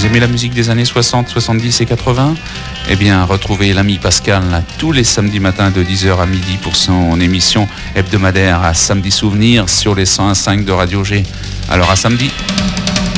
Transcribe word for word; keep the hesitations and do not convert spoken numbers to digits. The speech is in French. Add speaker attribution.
Speaker 1: Vous aimez la musique des années soixante, soixante-dix et quatre-vingts? Eh bien, retrouvez l'ami Pascal là, tous les samedis matins de dix heures à midi pour son émission hebdomadaire à Samedi Souvenir sur les cent un virgule cinq de Radio G. Alors à samedi.